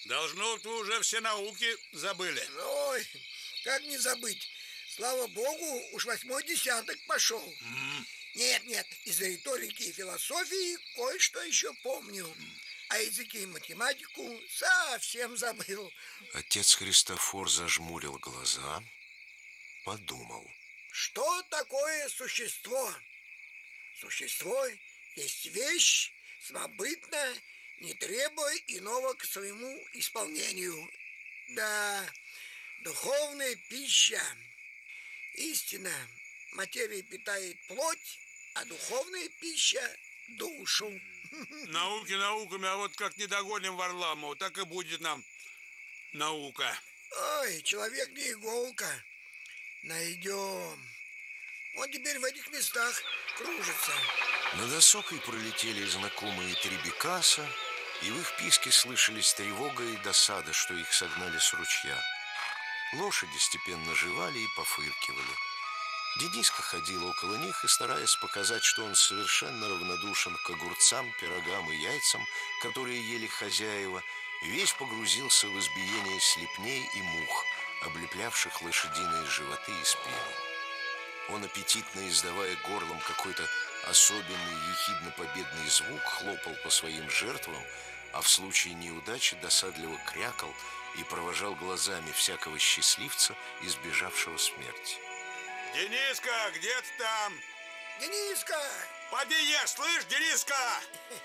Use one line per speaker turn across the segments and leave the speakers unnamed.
Должно, ты уже все науки забыли.
Ой, как не забыть. Слава богу, уж 8-й десяток пошел. Нет, из риторики и философии кое-что еще помню. А языки и математику совсем забыл.
Отец Христофор зажмурил глаза, подумал.
Что такое существо? Существо есть вещь, самобытная, не требуя иного к своему исполнению. Да, духовная пища. Истина, материя питает плоть, а духовная пища – душу.
Науки науками, а вот как не догоним Варламова, так и будет нам наука.
Ой, человек не иголка. Найдем. Он теперь в этих местах кружится.
Над осокой пролетели знакомые три бекаса, и в их писке слышались тревога и досада, что их согнали с ручья. Лошади степенно жевали и пофыркивали. Дениска ходил около них и, стараясь показать, что он совершенно равнодушен к огурцам, пирогам и яйцам, которые ели хозяева, весь погрузился в избиение слепней и мух, облеплявших лошадиные животы и спины. Он, аппетитно издавая горлом какой-то особенный ехидно-победный звук, хлопал по своим жертвам, а в случае неудачи досадливо крякал и провожал глазами всякого счастливца, избежавшего смерти.
Дениска, где ты там?
Дениска!
Поди ешь, слышь, Дениска!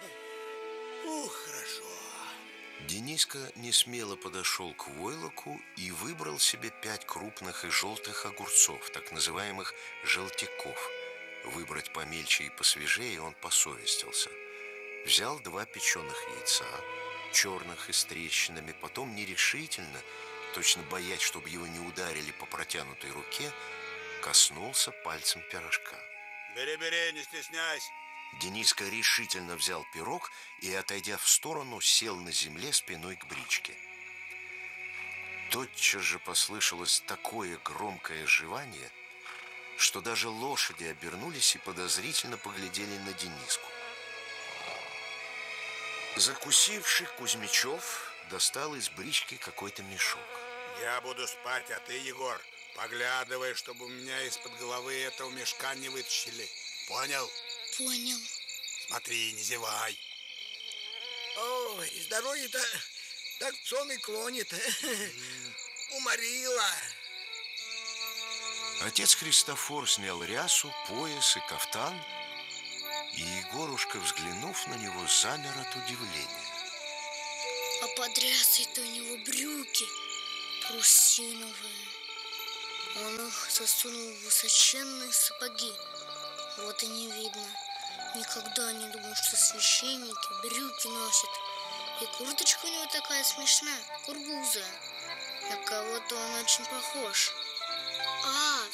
Ух, хорошо.
Дениска несмело подошел к войлоку и выбрал себе 5 крупных и желтых огурцов, так называемых желтяков. Выбрать помельче и посвежее он посовестился. Взял 2 печеных яйца, черных и с трещинами, потом нерешительно, точно боясь, чтобы его не ударили по протянутой руке, коснулся пальцем пирожка.
Бери, не стесняйся.
Дениска решительно взял пирог и, отойдя в сторону, сел на земле спиной к бричке. Тотчас же послышалось такое громкое жевание, что даже лошади обернулись и подозрительно поглядели на Дениску. Закусивший Кузьмичев достал из брички какой-то мешок.
Я буду спать, а ты, Егор, поглядывай, чтобы у меня из-под головы этого мешка не вытащили. Понял?
Понял.
Смотри, не зевай.
Ой, здоровье-то так в сон и клонит. Уморила.
Отец Христофор снял рясу, пояс и кафтан, и Егорушка, взглянув на него, замер от удивления.
А под рясой-то у него брюки парусиновые. Он их засунул в высоченные сапоги. Вот и не видно. Никогда не думал, что священники брюки носят. И курточка у него такая смешная, кургузая. На кого-то он очень похож.